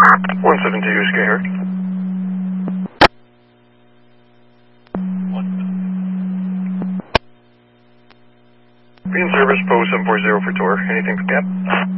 172 USK here. Be in service, post 740 for tour. Anything for cap?